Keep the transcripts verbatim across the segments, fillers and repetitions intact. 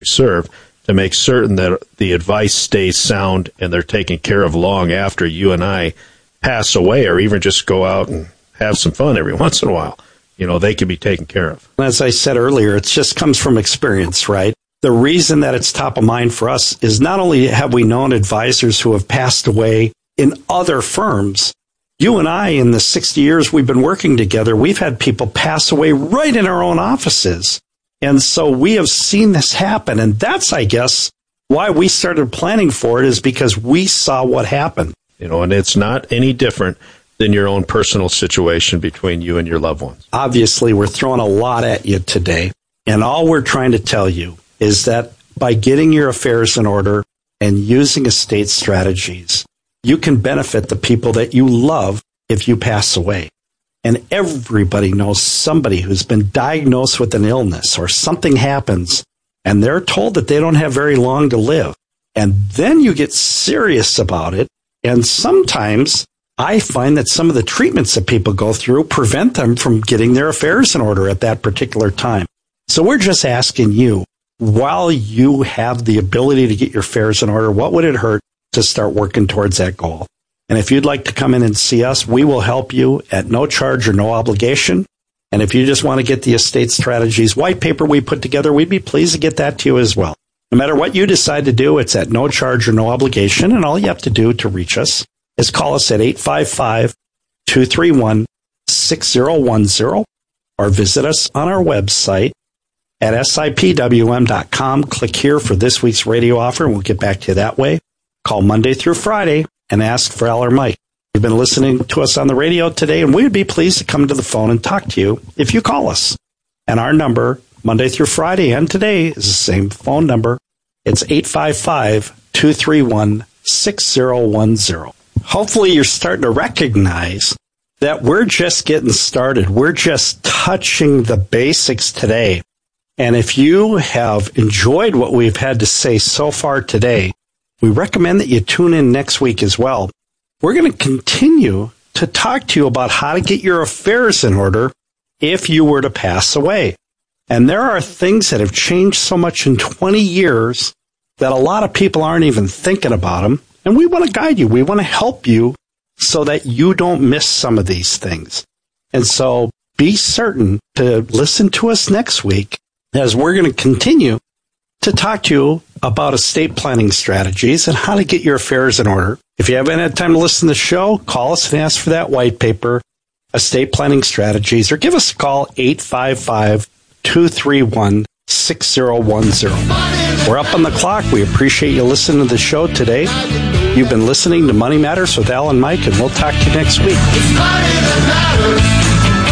serve to make certain that the advice stays sound and they're taken care of long after you and I pass away, or even just go out and have some fun every once in a while. You know, they can be taken care of. As I said earlier, it just comes from experience, right? The reason that it's top of mind for us is not only have we known advisors who have passed away in other firms, you and I, in the sixty years we've been working together, we've had people pass away right in our own offices. And so we have seen this happen. And that's, I guess, why we started planning for it, is because we saw what happened. You know, and it's not any different than your own personal situation between you and your loved ones. Obviously, we're throwing a lot at you today. And all we're trying to tell you is that by getting your affairs in order and using estate strategies, you can benefit the people that you love if you pass away. And everybody knows somebody who's been diagnosed with an illness or something happens, and they're told that they don't have very long to live. And then you get serious about it. And sometimes I find that some of the treatments that people go through prevent them from getting their affairs in order at that particular time. So we're just asking you, while you have the ability to get your affairs in order, what would it hurt to start working towards that goal? And if you'd like to come in and see us, we will help you at no charge or no obligation. And if you just want to get the estate strategies white paper we put together, we'd be pleased to get that to you as well. No matter what you decide to do, it's at no charge or no obligation. And all you have to do to reach us is call us at eight five five, two three one, six zero one zero or visit us on our website at S I P W M dot com. Click here for this week's radio offer, and we'll get back to you that way. Call Monday through Friday and ask for Al or Mike. You've been listening to us on the radio today, and we would be pleased to come to the phone and talk to you if you call us. And our number, Monday through Friday and today, is the same phone number. It's eight five five, two three one, six zero one zero. Hopefully you're starting to recognize that we're just getting started. We're just touching the basics today. And if you have enjoyed what we've had to say so far today, we recommend that you tune in next week as well. We're going to continue to talk to you about how to get your affairs in order if you were to pass away. And there are things that have changed so much in twenty years that a lot of people aren't even thinking about them. And we want to guide you. We want to help you so that you don't miss some of these things. And so be certain to listen to us next week, as we're going to continue to talk to you about estate planning strategies and how to get your affairs in order. If you haven't had time to listen to the show, call us and ask for that white paper, Estate Planning Strategies, or give us a call, eight five five, two three one, six zero one zero. We're up on the clock. We appreciate you listening to the show today. You've been listening to Money Matters with Al and Mike, and we'll talk to you next week. It's money that matters.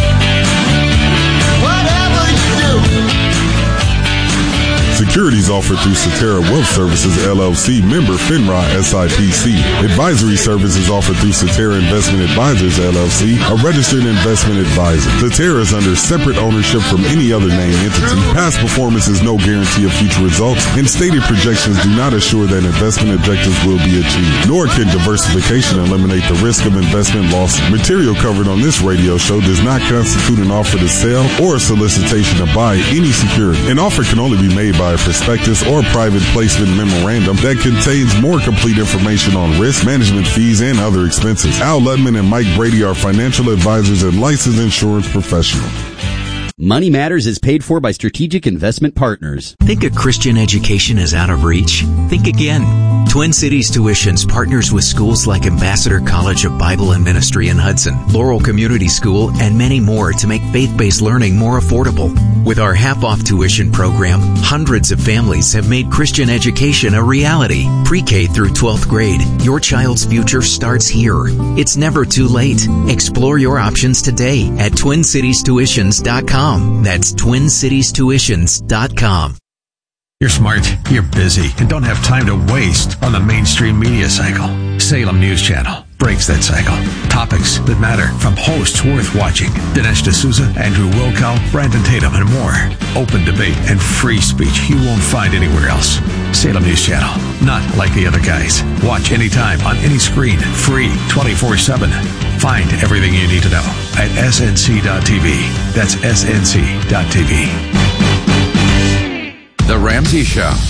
Securities offered through Cetera Wealth Services, L L C, member FINRA S I P C. Advisory services offered through Cetera Investment Advisors, L L C, a registered investment advisor. Cetera is under separate ownership from any other named entity. Past performance is no guarantee of future results, and stated projections do not assure that investment objectives will be achieved, nor can diversification eliminate the risk of investment loss. Material covered on this radio show does not constitute an offer to sell or a solicitation to buy any security. An offer can only be made by a prospectus or private placement memorandum that contains more complete information on risk, management fees, and other expenses. Al Lutman and Mike Brady are financial advisors and licensed insurance professionals. Money Matters is paid for by Strategic Investment Partners. Think a Christian education is out of reach? Think again. Twin Cities Tuitions partners with schools like Ambassador College of Bible and Ministry in Hudson, Laurel Community School, and many more to make faith-based learning more affordable. With our half-off tuition program, hundreds of families have made Christian education a reality. Pre-K through twelfth grade, your child's future starts here. It's never too late. Explore your options today at twin cities tuitions dot com. That's twin cities tuitions dot com. You're smart, you're busy, and don't have time to waste on the mainstream media cycle. Salem News Channel breaks that cycle. Topics that matter from hosts worth watching. Dinesh D'Souza, Andrew Wilkow, Brandon Tatum, and more. Open debate and free speech you won't find anywhere else. Salem News Channel. Not like the other guys. Watch anytime on any screen. Free twenty-four seven. Find everything you need to know at S N C dot T V. That's S N C dot T V. The The Ramsey Show.